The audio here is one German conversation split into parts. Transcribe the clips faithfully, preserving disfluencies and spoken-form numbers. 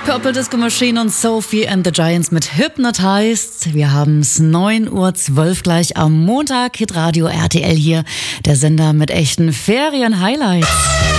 Purple Disco Machine und Sophie and the Giants mit Hypnotized. Wir haben es neun Uhr zwölf gleich am Montag. Hitradio R T L hier, der Sender mit echten Ferien-Highlights.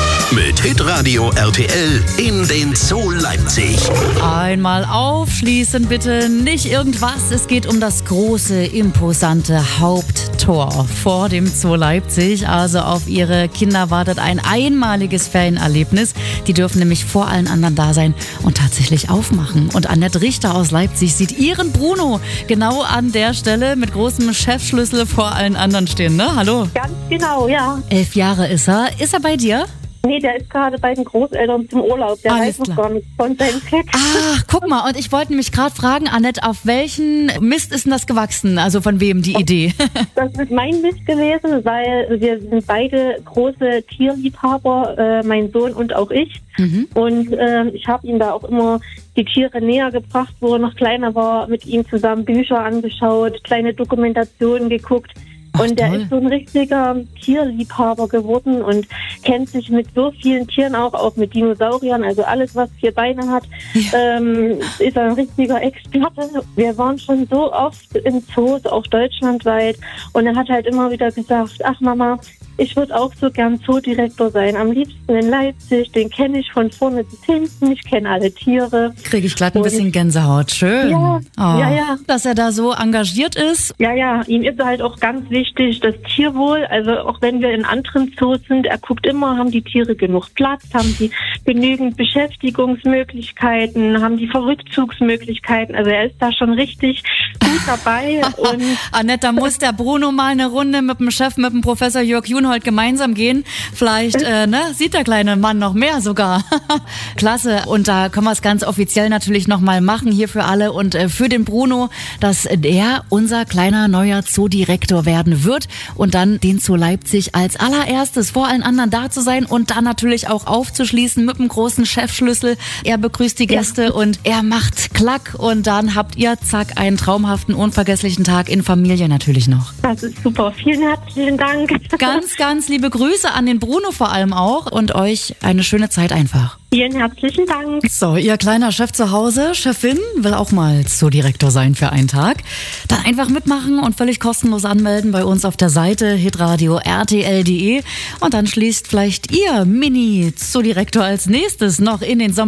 Mit Hitradio R T L in den Zoo Leipzig. Einmal aufschließen bitte, nicht irgendwas. Es geht um das große, imposante Haupttor vor dem Zoo Leipzig. Also auf Ihre Kinder wartet ein einmaliges Ferienerlebnis. Die dürfen nämlich vor allen anderen da sein und tatsächlich aufmachen. Und Annette Richter aus Leipzig sieht ihren Bruno genau an der Stelle mit großem Chefschlüssel vor allen anderen stehen, ne? Hallo? Ganz genau, ja. Elf Jahre ist er. Ist er bei dir? Nee, der ist gerade bei den Großeltern zum Urlaub. Der Alles weiß noch klar. gar nichts von seinem Fleck. Ach, guck mal, und ich wollte nämlich gerade fragen, Annette, auf welchen Mist ist denn das gewachsen? Also von wem die Idee? Das ist mein Mist gewesen, weil wir sind beide große Tierliebhaber, äh, mein Sohn und auch ich. Mhm. Und äh, ich habe ihm da auch immer die Tiere näher gebracht, wo er noch kleiner war, mit ihm zusammen Bücher angeschaut, kleine Dokumentationen geguckt. Ach, und der toll. ist so ein richtiger Tierliebhaber geworden und kennt sich mit so vielen Tieren auch, auch mit Dinosauriern, also alles, was vier Beine hat, ja. ähm, ist er ein richtiger Experte. Wir waren schon so oft in Zoos, auch deutschlandweit, und er hat halt immer wieder gesagt, ach Mama, ich würde auch so gern Zoodirektor sein. Am liebsten in Leipzig, den kenne ich von vorne bis hinten, ich kenne alle Tiere. Kriege ich glatt ein Und bisschen Gänsehaut. Schön. Ja, oh, ja, ja. Dass er da so engagiert ist. Ja, ja, ihm ist halt auch ganz wichtig das Tierwohl. Also auch wenn wir in anderen Zoos sind, er guckt immer, haben die Tiere genug Platz, haben die genügend Beschäftigungsmöglichkeiten, haben die Rückzugsmöglichkeiten. Also er ist da schon richtig gut dabei. Und Annette, da muss der Bruno mal eine Runde mit dem Chef, mit dem Professor Jörg Junhold gemeinsam gehen. Vielleicht äh, ne, sieht der kleine Mann noch mehr sogar. Klasse. Und da können wir es ganz offiziell natürlich nochmal machen hier für alle und äh, für den Bruno, dass er unser kleiner neuer Zoodirektor werden wird und dann den Zoo Leipzig als allererstes vor allen anderen da zu sein und dann natürlich auch aufzuschließen mit einem großen Chefschlüssel. Er begrüßt die Gäste ja. und er macht Klack und dann habt ihr zack einen traumhaften, unvergesslichen Tag in Familie natürlich noch. Das ist super. Vielen herzlichen Dank. Ganz, ganz liebe Grüße an den Bruno vor allem auch und euch eine schöne Zeit einfach. Vielen herzlichen Dank. So, ihr kleiner Chef zu Hause, Chefin, will auch mal Zoodirektor sein für einen Tag. Dann einfach mitmachen und völlig kostenlos anmelden bei uns auf der Seite hitradio R T L punkt de und dann schließt vielleicht ihr Mini-Zoodirektor als nächstes noch in den Sommer